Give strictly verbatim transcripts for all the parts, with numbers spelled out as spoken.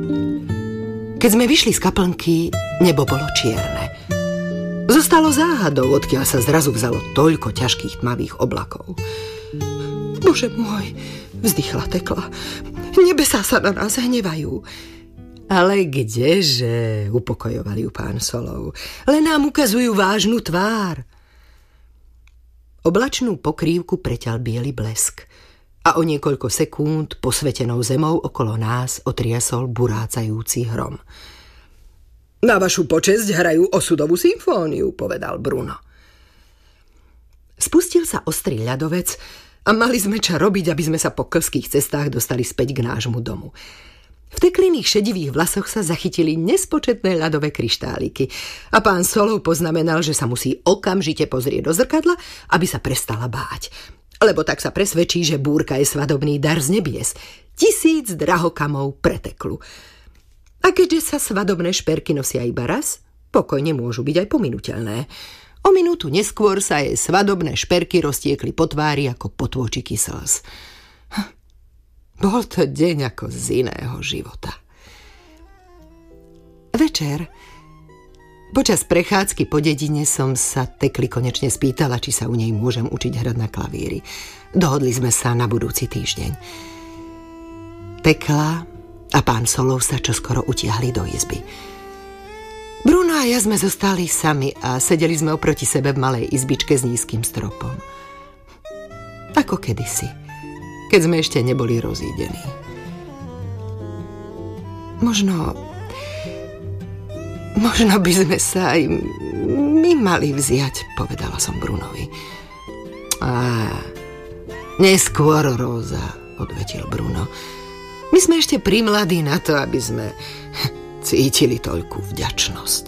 Keď sme vyšli z kaplnky, nebo bolo čierne. Zostalo záhadou, odkiaľ sa zrazu vzalo toľko ťažkých tmavých oblakov. Bože môj, vzdychla Tekla. Nebesá sa na nás hnevajú. Ale kdeže, upokojovali ju pán Solov. Len nám ukazujú vážnu tvár. Oblačnú pokrývku preťal biely blesk a o niekoľko sekúnd posvetenou zemou okolo nás otriasol burácajúci hrom. Na vašu počesť hrajú osudovú symfóniu, povedal Bruno. Spustil sa ostrý ľadovec a mali sme čo robiť, aby sme sa po klských cestách dostali späť k nášmu domu. V tekliných šedivých vlasoch sa zachytili nespočetné ľadové kryštáliky a pán Solov poznamenal, že sa musí okamžite pozrieť do zrkadla, aby sa prestala báť. Lebo tak sa presvedčí, že búrka je svadobný dar z nebies. Tisíc drahokamov pre Teklu. A keďže sa svadobné šperky nosia iba raz, pokojne môžu byť aj pominuteľné. O minútu neskôr sa jej svadobné šperky roztiekli po tvári ako potôčiky slz. Bol to deň ako z iného života. Večer, počas prechádzky po dedine som sa Tekli konečne spýtala, či sa u nej môžem učiť hrať na klavíri. Dohodli sme sa na budúci týždeň. Tekla a pán Solov sa čoskoro utiahli do izby. Bruno a ja sme zostali sami a sedeli sme oproti sebe v malej izbičke s nízkym stropom. Ako kedysi, keď sme ešte neboli rozídení. Možno... Možno by sme sa aj my mali vziať, povedala som Brunovi. Á, neskôr, Róza, odvetil Bruno. My sme ešte primladí na to, aby sme cítili toľkú vďačnosť.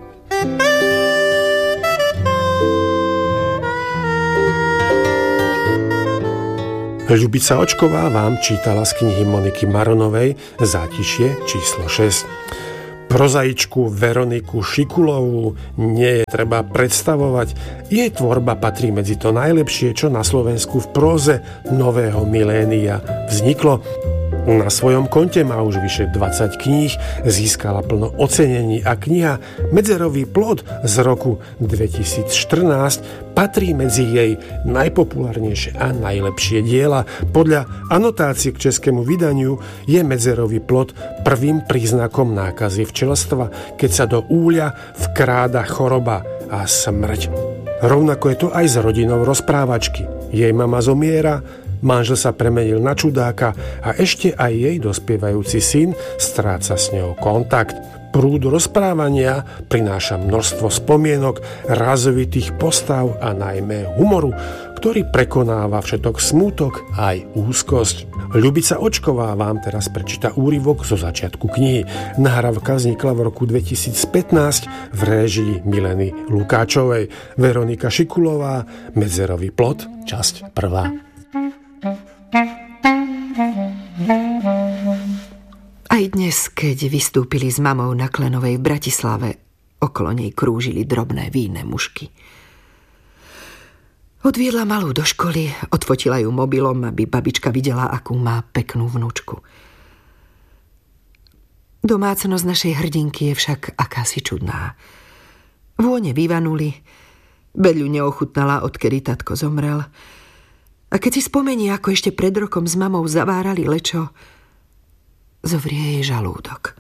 Ľubica Očková vám čítala z knihy Moniky Maronovej Zátišie číslo šesť. Prozaičku Veroniku Šikulovú nie je treba predstavovať. Jej tvorba patrí medzi to najlepšie, čo na Slovensku v próze nového milénia vzniklo. Na svojom konte má už vyše dvadsať kníh, získala plno ocenení a kniha Medzerový plod z roku dvetisícštrnásť patrí medzi jej najpopulárnejšie a najlepšie diela. Podľa anotácie k českému vydaniu je Medzerový plod prvým príznakom nákazy včelstva, keď sa do úľa vkráda choroba a smrť. Rovnako je to aj s rodinou rozprávačky. Jej mama zomiera, manžel sa premenil na čudáka a ešte aj jej dospievajúci syn stráca s ňou kontakt. Prúd rozprávania prináša množstvo spomienok, razovitých postav a najmä humoru, ktorý prekonáva všetok smútok aj úzkosť. Ľubica Očková vám teraz prečíta úryvok zo začiatku knihy. Nahrávka vznikla v roku dvetisícpätnásť v réžii Mileny Lukáčovej. Veronika Šikulová, Medzerový plod, časť prvá. Aj dnes, keď vystúpili s mamou na Klenovej v Bratislave, okolo nej krúžili drobné vinné mušky. Odviedla malú do školy, odfotila ju mobilom, aby babička videla, akú má peknú vnúčku. Domácnosť našej hrdinky je však akási čudná. Vône vyvanuli, Beľu neochutnala, odkedy tatko zomrel. A keď si spomenie, ako ešte pred rokom s mamou zavárali lečo, zovrie jej žalúdok.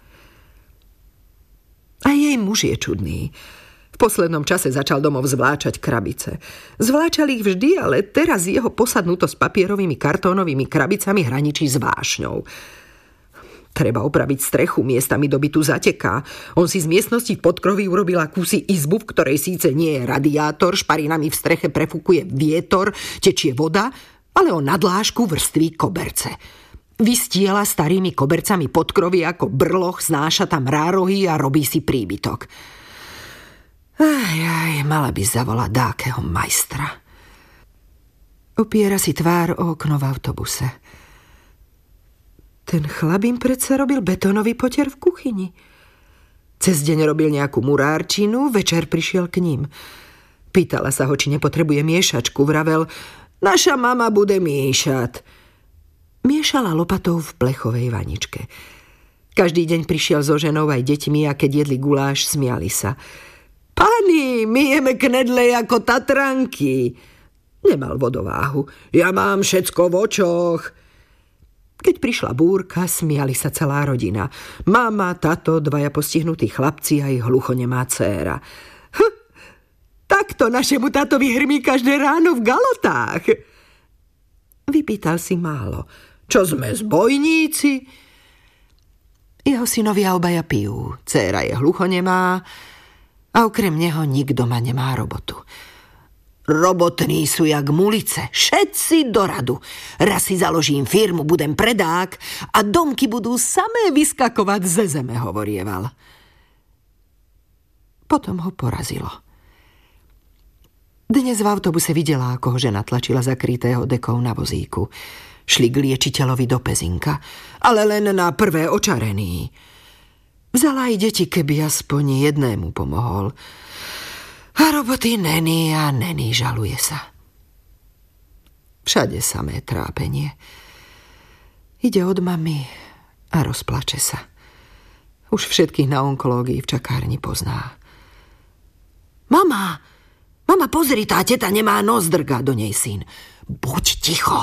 A jej muž je čudný. V poslednom čase začal domov zvláčať krabice. Zvláčal ich vždy, ale teraz jeho posadnutosť papierovými kartónovými krabicami hraničí s vášňou. Treba opraviť strechu, miestami dobytu zateká. On si z miestnosti v podkroví urobil akúsi izbu, v ktorej síce nie je radiátor, šparinami v streche prefúkuje vietor, tečie voda, ale o nadlážku vrství koberce. Vystiela starými kobercami podkrovy ako brloch, znáša tam rárohy a robí si príbytok. Aj, aj, mala by zavolať dákeho majstra. Opiera si tvár o okno v autobuse. Ten chlap im predsa robil betónový potier v kuchyni. Cez deň robil nejakú murárčinu, večer prišiel k ním. Pýtala sa ho, či nepotrebuje miešačku. Vravel, naša mama bude miešať. Miešala lopatou v plechovej vaničke. Každý deň prišiel so ženou aj deťmi a keď jedli guláš, smiali sa. Pani, my jeme knedle ako Tatranky. Nemal vodováhu. Ja mám všetko v očoch. Keď prišla búrka, smiali sa celá rodina. Mama, tato, dvaja postihnutí chlapci a ich hluchonemá dcéra. Hm, takto našemu tatovi hrmí každé ráno v galotách. Vypýtal si málo. Čo sme zbojníci? Jeho synovia obaja pijú. Dcéra je hluchonemá a okrem neho nikto ma nemá robotu. Robotní sú jak mulice, všetci do radu. Raz si založím firmu, budem predák a domky budú samé vyskakovať ze zeme, hovorieval. Potom ho porazilo. Dnes v autobuse videla, ako ho žena tlačila zakrytého dekou na vozíku. Šli k liečiteľovi do Pezinka, ale len na prvé očarení. Vzala aj deti, keby aspoň jednému pomohol. A roboty není a není, žaluje sa. Všade samé trápenie. Ide od mamy a rozplače sa. Už všetkých na onkológii v čakárni pozná. Mama, mama, pozri, tá teta nemá nos, drgá do nej syn. Buď ticho.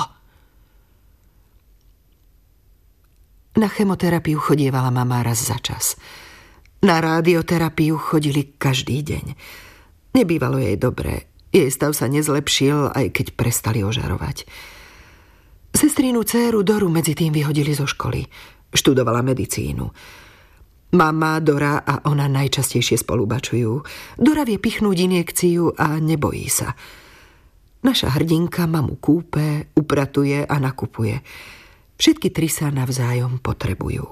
Na chemoterapiu chodievala mama raz za čas. Na rádioterapiu chodili každý deň. Nebývalo jej dobre. Jej stav sa nezlepšil, aj keď prestali ožarovať. Sestrínu dcéru Doru medzi tým vyhodili zo školy. Študovala medicínu. Mama, Dora a ona najčastejšie spolubačujú. Dora vie pichnúť injekciu a nebojí sa. Naša hrdinka mamu kúpe, upratuje a nakupuje. Všetky tri sa navzájom potrebujú.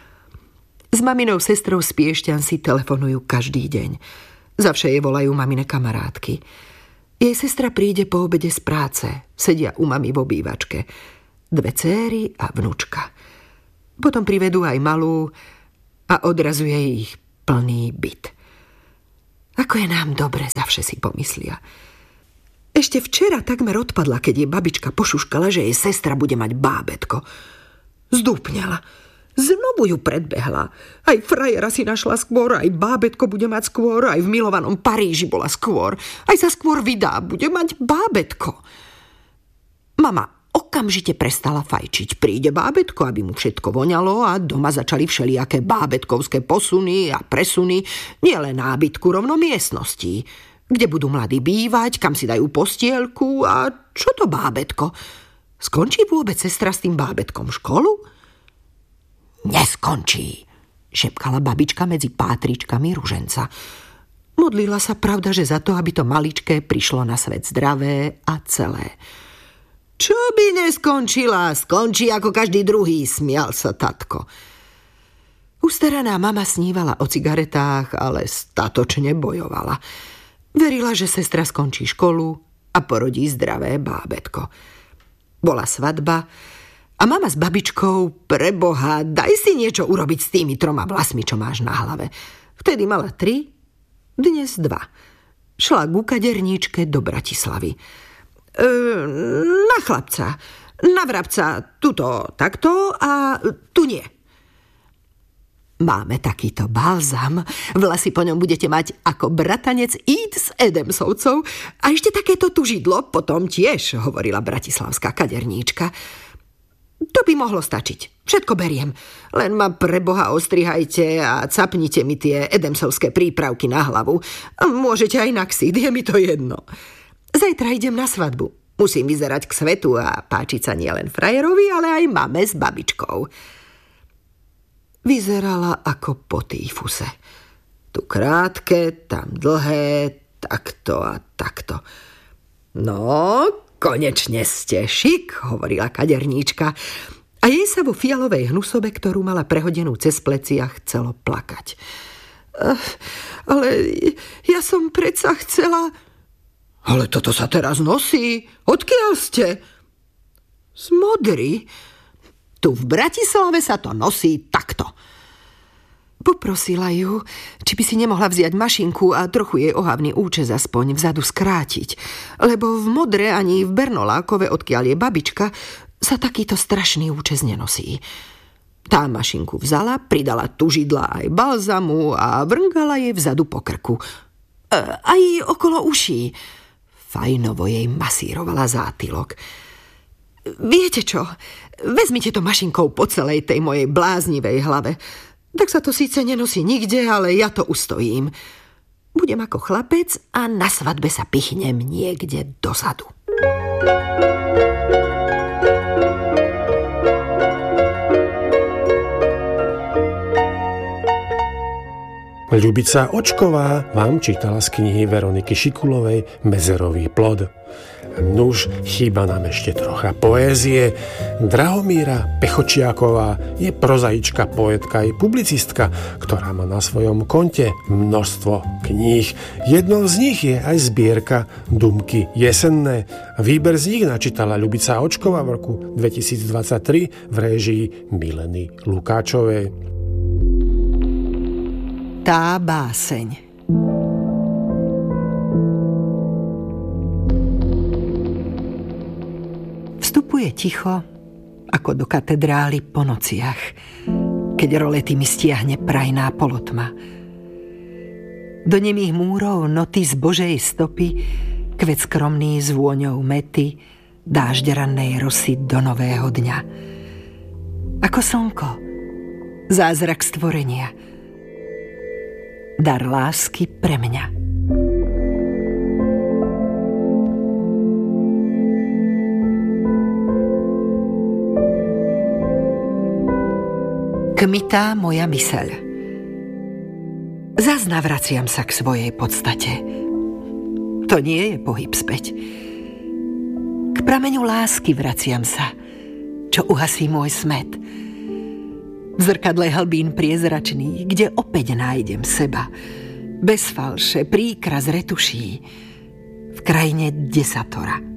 S maminou sestrou z Piešťan si telefonujú každý deň. Zavše jej volajú mamine kamarátky. Jej sestra príde po obede z práce. Sedia u mami v obývačke. Dve céry a vnúčka. Potom privedú aj malú a odrazuje ich plný byt. Ako je nám dobre, zavše si pomyslia. Ešte včera takmer odpadla, keď jej babička pošuškala, že jej sestra bude mať bábätko. Zdúpňala. Znovu ju predbehla. Aj frajera si našla skôr, aj bábätko bude mať skôr, aj v milovanom Paríži bola skôr. Aj sa skôr vydá, bude mať bábätko. Mama okamžite prestala fajčiť. Príde bábätko, aby mu všetko voňalo a doma začali všelijaké bábätkovské posuny a presuny, nielen nábytku, rovno miestností. Kde budú mladí bývať, kam si dajú postielku a čo to bábätko? Skončí vôbec sestra s tým bábätkom školu? Neskončí, šepkala babička medzi pátričkami ruženca. Modlila sa, pravda, že za to, aby to maličké prišlo na svet zdravé a celé. Čo by neskončila? Skončí ako každý druhý, smial sa tatko. Ustaraná mama snívala o cigaretách, ale statočne bojovala. Verila, že sestra skončí školu a porodí zdravé bábätko. Bola svadba a mama s babičkou, preboha, daj si niečo urobiť s tými troma vlasmi, čo máš na hlave. Vtedy mala tri, dnes dva. Šla ku kaderníčke do Bratislavy. E, na chlapca, na vrabca, tuto takto a tu nie. Máme takýto balzam, vlasy po ňom budete mať ako bratanec Eid z Edemsovcov a ešte takéto tužidlo potom tiež, hovorila bratislavská kaderníčka. To by mohlo stačiť, všetko beriem, len ma preboha ostrihajte a capnite mi tie edemsovské prípravky na hlavu. Môžete aj na ksít, je mi to jedno. Zajtra idem na svadbu, musím vyzerať k svetu a páčiť sa nielen frajerovi, ale aj mame s babičkou. Vyzerala ako po týfuse. Tu krátke, tam dlhé, takto a takto. No, konečne ste šik, hovorila kaderníčka. A jej sa vo fialovej hnusobe, ktorú mala prehodenú cez plecia, chcelo plakať. Uh, ale ja som predsa chcela... Ale toto sa teraz nosí. Odkiaľ ste? Z Modry. Tu v Bratislave sa to nosí takto. Poprosila ju, či by si nemohla vziať mašinku a trochu jej ohavný účes aspoň vzadu skrátiť, lebo v Modre ani v Bernolákove, odkiaľ je babička, sa takýto strašný účes nenosí. Tá mašinku vzala, pridala tužidla aj balzamu a vrngala jej vzadu po krku. E, aj okolo uší. Fajnovo jej masírovala zátylok. Viete čo? Vezmite to mašinkou po celej tej mojej bláznivej hlave. Tak sa to síce nenosí nikde, ale ja to ustojím. Budem ako chlapec a na svadbe sa pichnem niekde dozadu. Ľubica Očková vám čítala z knihy Veroniky Šikulovej Mezerový plod. Nuž, chýba nám ešte trocha poézie. Drahomíra Pechočiaková je prozaička, poetka i publicistka, ktorá má na svojom konte množstvo kníh. Jednou z nich je aj zbierka Dumky jesenné. Výber z nich načítala Ľubica Očková v roku dvetisícdvadsaťtri v réžii Mileny Lukáčovej. Tá báseň. Vstupuje ticho, ako do katedrály po nociach, keď rolety mi stiahne prajná polotma. Do nemých múrov noty z Božej stopy, kvet skromný s vôňou mety, dážď rannej rosy do nového dňa. Ako slnko, zázrak stvorenia, dar lásky pre mňa. Kmitá moja myseľ. Zas navraciam sa k svojej podstate. To nie je pohyb späť. K prameňu lásky vraciam sa, čo uhasí môj smet. V zrkadle hlbín priezračných, kde opäť nájdem seba. Bez falše, príkras retuší. V krajine desatora.